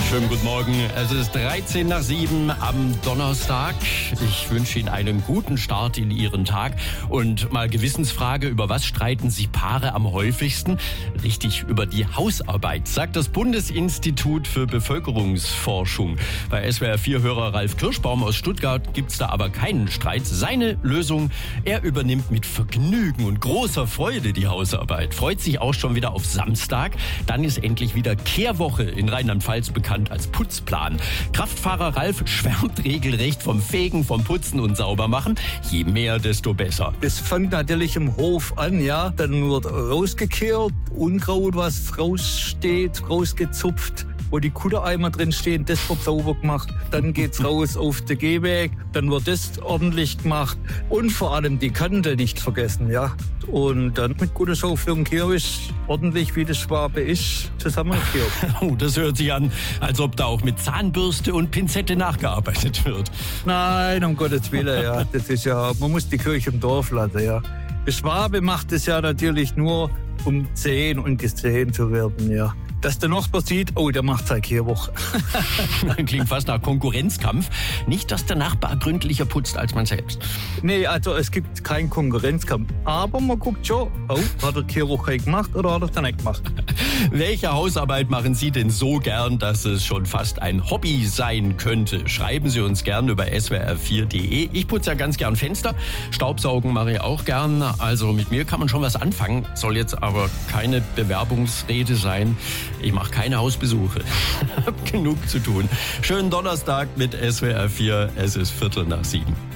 Schönen guten Morgen. Es ist 13 nach 7 am Donnerstag. Ich wünsche Ihnen einen guten Start in Ihren Tag. Und mal Gewissensfrage, über was streiten sich Paare am häufigsten? Richtig, über die Hausarbeit, sagt das Bundesinstitut für Bevölkerungsforschung. Bei SWR4-Hörer Ralf Kirschbaum aus Stuttgart gibt's da aber keinen Streit. Seine Lösung, er übernimmt mit Vergnügen und großer Freude die Hausarbeit. Freut sich auch schon wieder auf Samstag. Dann ist endlich wieder Kehrwoche in Rheinland-Pfalz bekannt als Putzplan. Kraftfahrer Ralf schwärmt regelrecht vom Fegen, vom Putzen und Saubermachen. Je mehr, desto besser. Es fängt natürlich im Hof an, ja. Dann wird rausgekehrt, Unkraut, was raussteht, rausgezupft. Wo die Kuttereimer drin stehen, das wird sauber gemacht. Dann geht's raus auf den Gehweg, dann wird das ordentlich gemacht. Und vor allem die Kante nicht vergessen, ja. Und dann mit guter Schaufel und Kirsch ordentlich, wie das Schwabe ist, zusammengekehrt. Oh, das hört sich an, als ob da auch mit Zahnbürste und Pinzette nachgearbeitet wird. Nein, um Gottes Willen, ja. Das ist ja, man muss die Kirche im Dorf lassen, ja. Der Schwabe macht es ja natürlich nur, um gesehen und gesehen zu werden, ja. Dass der Nachbar sieht, oh, der macht seine Kehrwoche. Klingt fast nach Konkurrenzkampf. Nicht, dass der Nachbar gründlicher putzt als man selbst. Nee, also es gibt keinen Konkurrenzkampf. Aber man guckt schon, oh, hat er Kehrwoche gemacht oder hat er das nicht gemacht? Welche Hausarbeit machen Sie denn so gern, dass es schon fast ein Hobby sein könnte? Schreiben Sie uns gern über swr4.de. Ich putze ja ganz gern Fenster. Staubsaugen mache ich auch gern. Also mit mir kann man schon was anfangen. Soll jetzt aber keine Bewerbungsrede sein. Ich mache keine Hausbesuche. Hab genug zu tun. Schönen Donnerstag mit SWR4. Es ist 6:45.